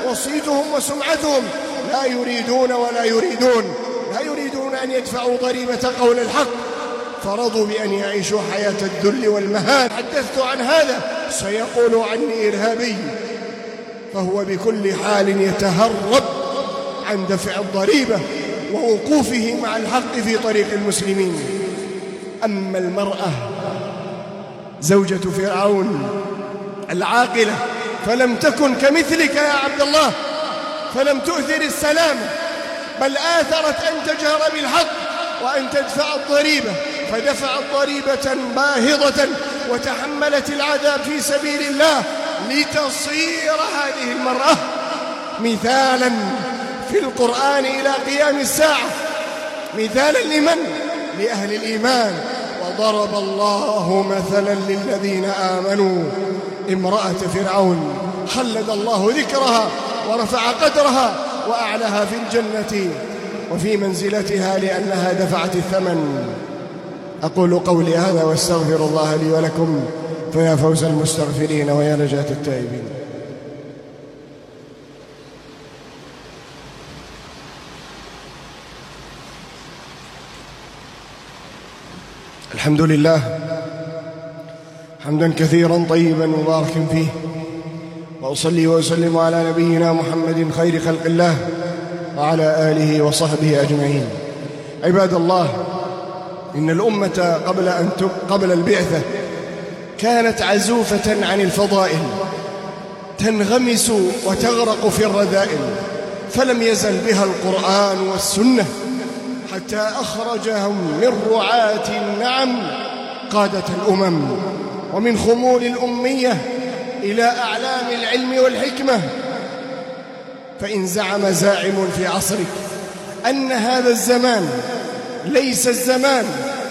وصيتهم وسمعتهم، لا يريدون أن يدفعوا ضريبة قول الحق، فرضوا بأن يعيشوا حياة الذل والمهان. حدثت عن هذا، سيقول عني إرهابي، فهو بكل حال يتهرب عن دفع الضريبة ووقوفه مع الحق في طريق المسلمين. أما المرأة زوجة فرعون العاقلة فلم تكن كمثلك يا عبد الله، فلم تؤثر السلام، بل آثرت أن تجهر بالحق وأن تدفع الضريبة، فدفعت ضريبة باهظة وتحملت العذاب في سبيل الله لتصير هذه المرأة مثالا في القرآن إلى قيام الساعة، مثالا لمن؟ لأهل الإيمان. وضرب الله مثلا للذين آمنوا امرأة فرعون، خلد الله ذكرها ورفع قدرها وأعلها في الجنة وفي منزلتها لأنها دفعت الثمن. أقول قولي هذا واستغفر الله لي ولكم، فيا فوز المستغفرين ويا نجاة التائبين. الحمد لله حمدا كثيرا طيبا مباركا فيه، وأصلي وأسلم على نبينا محمد خير خلق الله وعلى آله وصحبه أجمعين. عباد الله، إن الأمة قبل البعثة كانت عزوفة عن الفضائل، تنغمس وتغرق في الرذائل، فلم يزل بها القرآن والسنة حتى أخرجهم من رعاة النعم قادة الأمم، ومن خمول الأمية إلى أعلام العلم والحكمة. فإن زعم زاعم في عصرك أن هذا الزمان ليس الزمان،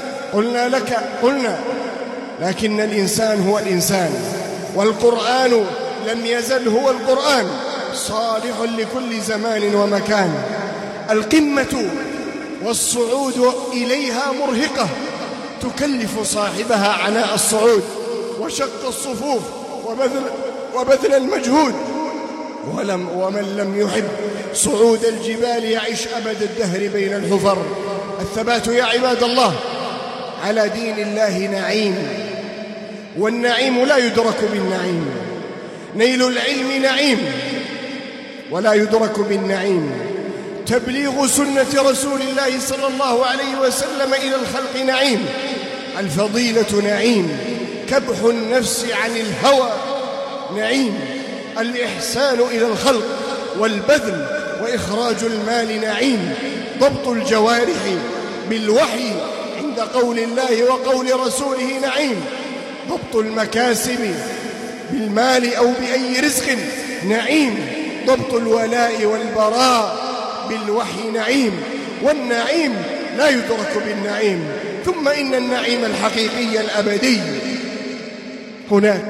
قلنا لكن الإنسان هو الإنسان، والقرآن لم يزل هو القرآن، صالح لكل زمان ومكان. القمة والصعود إليها مرهقة، تكلف صاحبها عناء الصعود وشق الصفوف وبذل المجهود، ومن لم يحب صعود الجبال يعيش أبد الدهر بين الحفر. الثبات يا عباد الله على دين الله نعيم، والنعيم لا يدرك بالنعيم. نيل العلم نعيم ولا يدرك بالنعيم. تبليغ سنة رسول الله صلى الله عليه وسلم إلى الخلق نعيم. الفضيلة نعيم. كبح النفس عن الهوى نعيم. الإحسان إلى الخلق والبذل وإخراج المال نعيم. ضبط الجوارح بالوحي عند قول الله وقول رسوله نعيم. ضبط المكاسب بالمال أو بأي رزق نعيم. ضبط الولاء والبراء بالوحي نعيم. والنعيم لا يدرك بالنعيم. ثم إن النعيم الحقيقي الأبدي هناك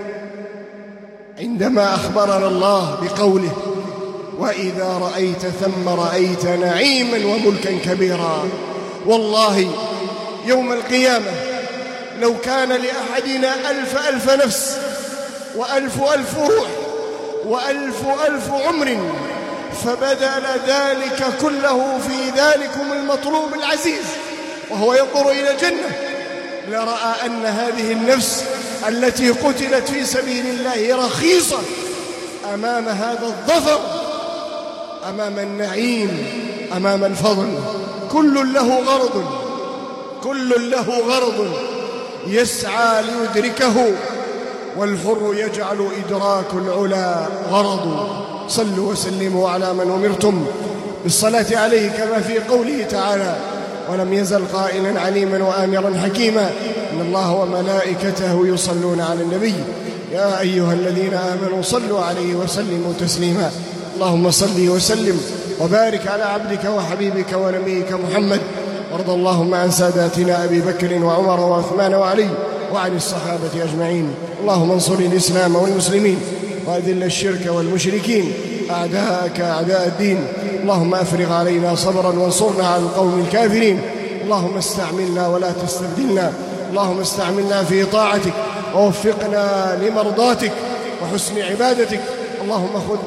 عندما أخبرنا الله بقوله: وإذا رأيت ثم رأيت نعيما وملكا كبيرا. والله يوم القيامة لو كان لأحدنا ألف نفس وألف روح وألف عمر فبذل ذلك كله في ذلكم المطلوب العزيز وهو ينظر إلى الجنة، لرأى أن هذه النفس التي قتلت في سبيل الله رخيصة أمام هذا الظفر، أمام النعيم، أمام الفضل. كل له غرض يسعى ليدركه، والحر يجعل إدراك العلا غرض. صلوا وسلموا على من أمرتم بالصلاة عليه كما في قوله تعالى: ولم يزل قائلا عليما وآمرا حكيما إن الله وملائكته يصلون على النبي يا أيها الذين آمنوا صلوا عليه وسلموا تسليما. اللهم صل وسلم وبارك على عبدك وحبيبك ونبيك محمد. وارض اللهم عن ساداتنا أبي بكر وعمر وعثمان وعلي وعن الصحابة أجمعين. اللهم انصر الإسلام والمسلمين وأذل الشرك والمشركين أعداءك أعداء الدين. اللهم أفرغ علينا صبرا وانصرنا على القوم الكافرين. اللهم استعملنا ولا تستبدلنا. اللهم استعملنا في طاعتك ووفقنا لمرضاتك وحسن عبادتك. اللهم خذ